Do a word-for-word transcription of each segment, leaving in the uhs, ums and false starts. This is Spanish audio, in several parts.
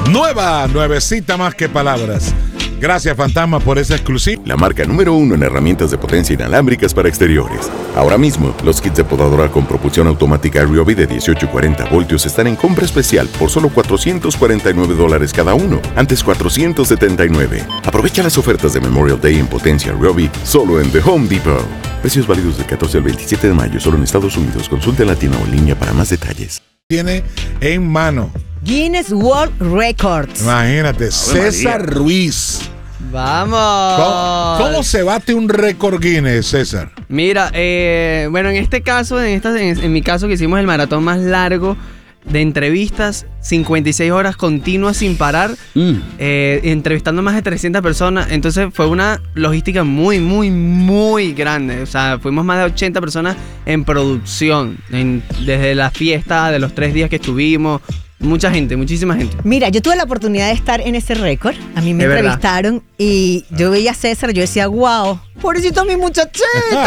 Nueva, nuevecita más que palabras. Gracias, Fantasma, por esa exclusiva. La marca número uno en herramientas de potencia inalámbricas para exteriores. Ahora mismo, los kits de podadora con propulsión automática Ryobi de dieciocho y cuarenta voltios están en compra especial por solo cuatrocientos cuarenta y nueve dólares cada uno, antes cuatrocientos setenta y nueve. Aprovecha las ofertas de Memorial Day en potencia Ryobi solo en The Home Depot. Precios válidos del catorce al veintisiete de mayo, solo en Estados Unidos. Consulte en latino o en línea para más detalles. Tiene en mano Guinness World Records. Imagínate, César María. Ruiz. ¡Vamos! ¿Cómo, cómo se bate un récord Guinness, César? Mira, eh, bueno, en este caso, en, esta, en, en mi caso que hicimos el maratón más largo de entrevistas, cincuenta y seis horas continuas sin parar, Mm. eh, entrevistando más de trescientas personas. Entonces fue una logística muy, muy, muy grande. O sea, fuimos más de ochenta personas en producción, en, desde la fiesta de los tres días que estuvimos. Mucha gente, muchísima gente. Mira, yo tuve la oportunidad de estar en ese récord. A mí me Es verdad. entrevistaron y yo veía a César, yo decía, wow, pobrecito mi muchachito.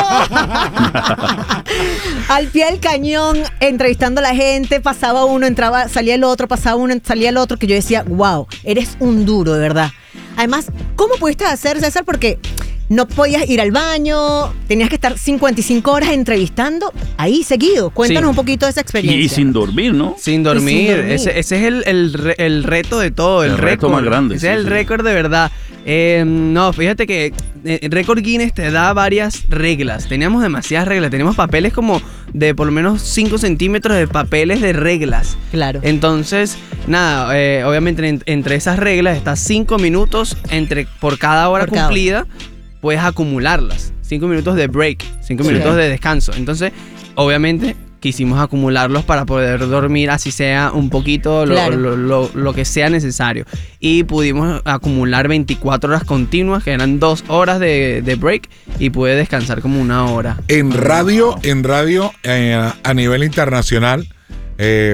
Al pie del cañón, entrevistando a la gente, pasaba uno, entraba, salía el otro, pasaba uno, salía el otro, que yo decía, wow, eres un duro, de verdad. Además, ¿cómo pudiste hacer, César? Porque no podías ir al baño, tenías que estar cincuenta y cinco horas entrevistando ahí seguido. Cuéntanos Sí. un poquito de esa Y, experiencia. y sin dormir, ¿no? Sin dormir. Y sin dormir. Ese, ese es el, el, re- el reto de todo, el, El reto récord. más grande, Ese sí, es el sí. récord de verdad. Eh, no, fíjate que eh, Récord Guinness te da varias reglas. Teníamos demasiadas reglas. Teníamos papeles como de por lo menos cinco centímetros de papeles de reglas. Claro. Entonces, nada, eh, obviamente en- entre esas reglas está cinco minutos entre, por cada hora Por cada cumplida. Puedes acumularlas. Cinco minutos de break, cinco Sí. minutos de descanso. Entonces, obviamente, quisimos acumularlos para poder dormir, así sea un poquito, lo, Claro. lo, lo- lo que sea necesario. Y pudimos acumular veinticuatro horas continuas, que eran dos horas de, de break, y pude descansar como una hora. En radio, en radio eh, a nivel internacional, eh,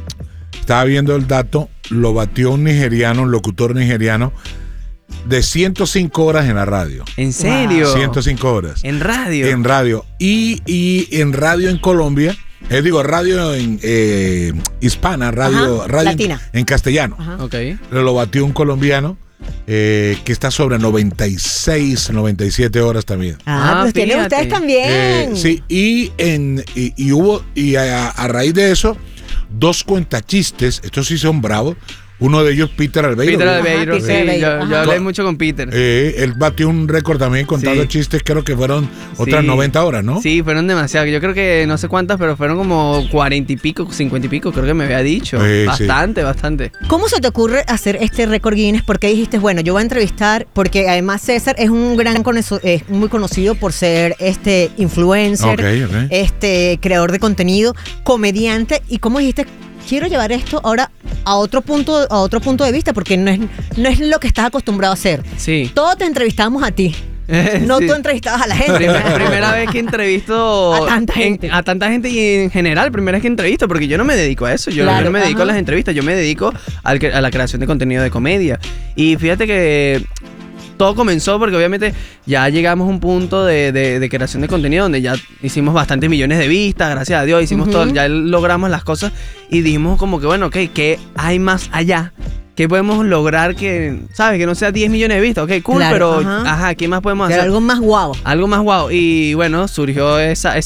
estaba viendo el dato, lo batió un nigeriano, un locutor nigeriano, de ciento cinco horas en la radio. ¿En serio? ciento cinco horas. En radio. En radio. Y, y en radio en Colombia, eh, digo, radio en eh, hispana, radio, Ajá, radio en, latina. en castellano. Ajá. Ok. Lo batió un colombiano eh, que está sobre noventa y seis, noventa y siete horas también. Ah, Ah, pues tienen fíjate. ustedes también. Eh, sí, y, en, y, y hubo, y a, a raíz de eso, dos cuentachistes, estos sí son bravos. Uno de ellos, Peter Albeiro. Peter ¿no? Albeiro, Peter sí, Albeiro, yo, ajá. yo hablé mucho con Peter. Eh, él batió un récord también contando Sí. chistes, creo que fueron otras Sí. noventa horas, ¿no? Sí, fueron demasiado. Yo creo que no sé cuántas, pero fueron como cuarenta y pico, cincuenta y pico, creo que me había dicho. Sí, sí. Bastante, bastante. ¿Cómo se te ocurre hacer este récord Guinness? ¿Por qué dijiste, bueno, yo voy a entrevistar? Porque además César es un gran conoso- es muy conocido por ser este influencer, Ok, ok. este creador de contenido, comediante. ¿Y cómo dijiste? Quiero llevar esto ahora a otro punto, a otro punto de vista, porque no es, no es lo que estás acostumbrado a hacer. Sí. Todos te entrevistamos a ti. No Sí. tú entrevistabas a la gente. Primera, primera vez que entrevisto A tanta en- gente. a tanta gente y en general, primera vez que entrevisto, porque yo no me dedico a eso, yo, Claro, yo no me dedico ajá. a las entrevistas, yo me dedico al que- a la creación de contenido de comedia. Y fíjate que todo comenzó porque obviamente ya llegamos a un punto de, de- de creación de contenido donde ya hicimos bastantes millones de vistas, gracias a Dios, hicimos Ujú. todo, ya logramos las cosas y dijimos como que bueno, ok, ¿qué hay más allá? ¿Qué podemos lograr que, sabes, que no sea diez millones de vistas? Ok, cool, Claro, pero ajá. ajá, ¿qué más podemos Pero hacer? algo más guau. Algo más guau. Y bueno, surgió esa, esa